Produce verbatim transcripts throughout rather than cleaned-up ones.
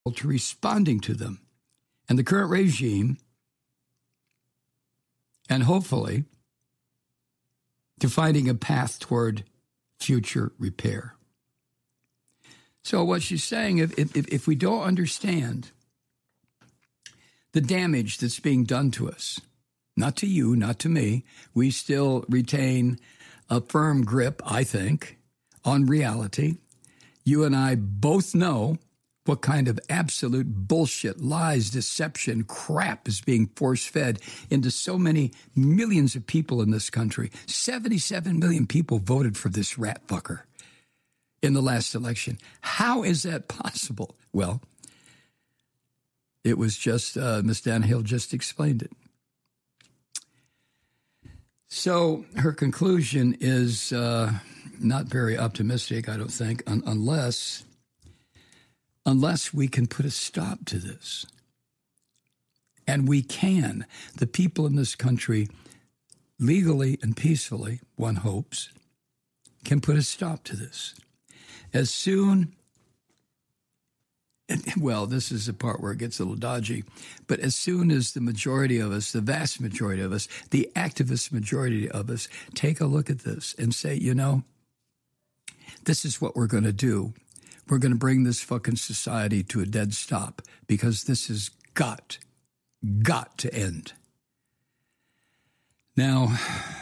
to responding to them. And the current regime, and hopefully to finding a path toward future repair. So what she's saying, if, if, if we don't understand the damage that's being done to us, not to you, not to me, we still retain a firm grip, I think, on reality. You and I both know what kind of absolute bullshit, lies, deception, crap is being force-fed into so many millions of people in this country. seventy-seven million people voted for this rat fucker in the last election. How is that possible? Well, it was just, uh, Miz Danahill just explained it. So her conclusion is uh, not very optimistic, I don't think, un- unless... Unless we can put a stop to this. And we can. The people in this country, legally and peacefully, one hopes, can put a stop to this. As soon, and, well, this is the part where it gets a little dodgy, but as soon as the majority of us, the vast majority of us, the activist majority of us, take a look at this and say, you know, this is what we're going to do. We're going to bring this fucking society to a dead stop because this has got, got to end. Now,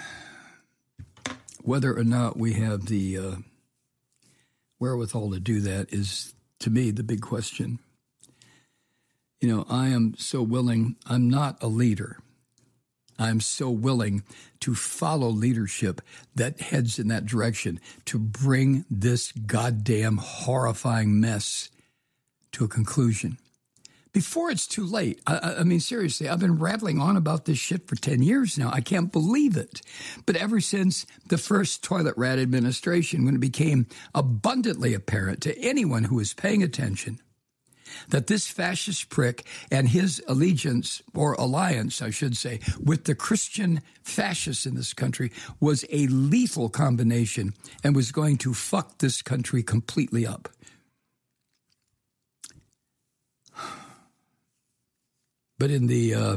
whether or not we have the uh, wherewithal to do that is, to me, the big question. You know, I am so willing. I'm not a leader. I'm so willing to follow leadership that heads in that direction to bring this goddamn horrifying mess to a conclusion before it's too late. I, I mean, seriously, I've been rattling on about this shit for ten years now. I can't believe it. But ever since the first toilet rat administration, when it became abundantly apparent to anyone who was paying attention that this fascist prick and his allegiance, or alliance, I should say, with the Christian fascists in this country was a lethal combination and was going to fuck this country completely up. But in the uh,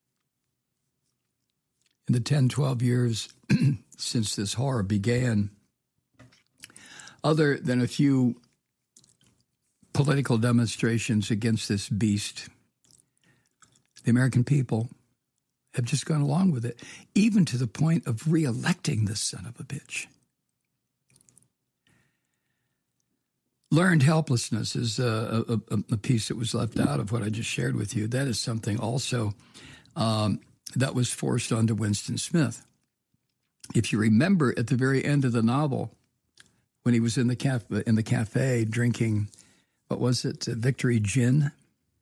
in the ten, twelve years since this horror began, other than a few political demonstrations against this beast, the American people have just gone along with it, even to the point of re-electing this son of a bitch. Learned helplessness is a, a, a piece that was left out of what I just shared with you. That is something also um, that was forced onto Winston Smith. If you remember at the very end of the novel, when he was in the cafe, in the cafe drinking, what was it, uh, Victory Gin?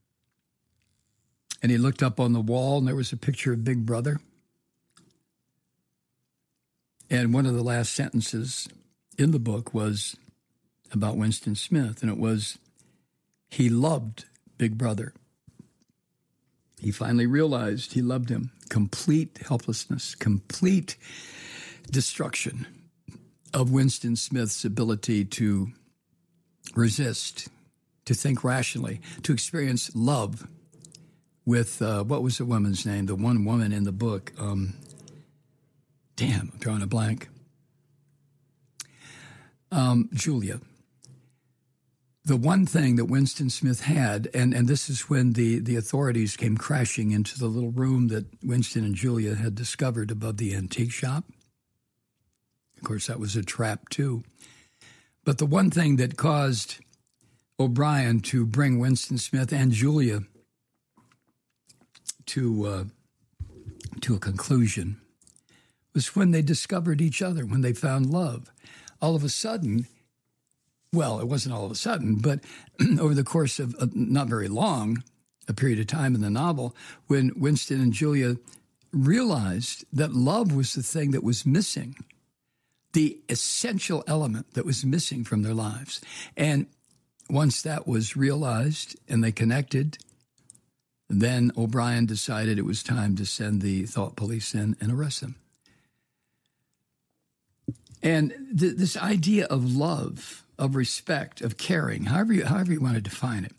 And he looked up on the wall and there was a picture of Big Brother. And one of the last sentences in the book was about Winston Smith, and it was, he loved Big Brother. He finally realized he loved him. Complete helplessness, complete destruction of Winston Smith's ability to resist, to think rationally, to experience love with, uh, what was the woman's name? The one woman in the book. Um, damn, I'm drawing a blank. Um, Julia. The one thing that Winston Smith had, and, and this is when the, the authorities came crashing into the little room that Winston and Julia had discovered above the antique shop. Of course, that was a trap, too. But the one thing that caused O'Brien to bring Winston Smith and Julia to uh, to a conclusion was when they discovered each other, when they found love. All of a sudden, well, it wasn't all of a sudden, but over the course of uh, not very long, a period of time in the novel, when Winston and Julia realized that love was the thing that was missing, the essential element that was missing from their lives. And once that was realized and they connected, then O'Brien decided it was time to send the thought police in and arrest them. And th- this idea of love, of respect, of caring, however you, however you want to define it,